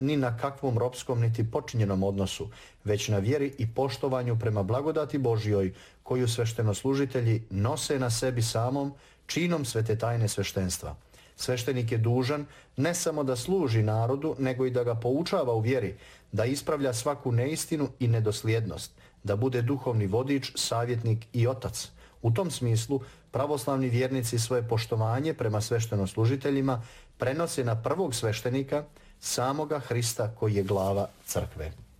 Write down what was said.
ni na kakvom ropskom niti počinjenom odnosu, već na vjeri i poštovanju prema blagodati Božjoj, koju sveštenoslužitelji nose na sebi samom činom svete tajne sveštenstva. Sveštenik je dužan ne samo da služi narodu, nego i da ga poučava u vjeri, da ispravlja svaku neistinu i nedosljednost, da bude duhovni vodič, savjetnik i otac. U tom smislu, pravoslavni vjernici svoje poštovanje prema sveštenoslužiteljima prenose na prvog sveštenika, samoga Hrista koji je glava crkve.